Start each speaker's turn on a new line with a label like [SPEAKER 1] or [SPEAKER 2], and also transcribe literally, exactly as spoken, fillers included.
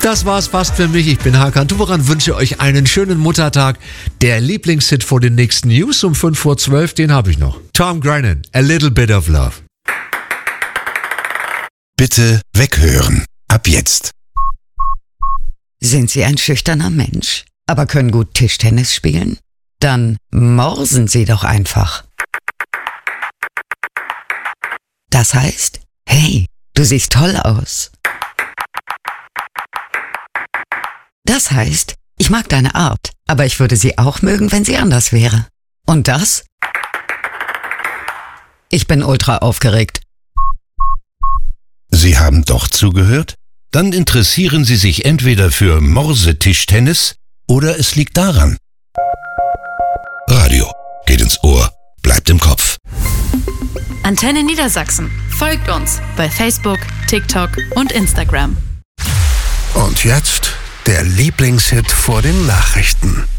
[SPEAKER 1] Das war's fast für mich. Ich bin Hakan Tuberan, wünsche euch einen schönen Muttertag. Der Lieblingshit vor den nächsten News um fünf vor zwölf, den habe ich noch. Tom Grennan, A Little Bit of Love.
[SPEAKER 2] Bitte weghören. Ab jetzt.
[SPEAKER 3] Sind Sie ein schüchterner Mensch, aber können gut Tischtennis spielen? Dann morsen Sie doch einfach. Das heißt, hey, du siehst toll aus. Das heißt, ich mag deine Art, aber ich würde sie auch mögen, wenn sie anders wäre. Und das? Ich bin ultra aufgeregt.
[SPEAKER 2] Sie haben doch zugehört? Dann interessieren Sie sich entweder für Morsetischtennis oder es liegt daran. Radio geht ins Ohr, bleibt im Kopf.
[SPEAKER 4] Antenne Niedersachsen. Folgt uns bei Facebook, TikTok und Instagram.
[SPEAKER 5] Und jetzt der Lieblingshit vor den Nachrichten.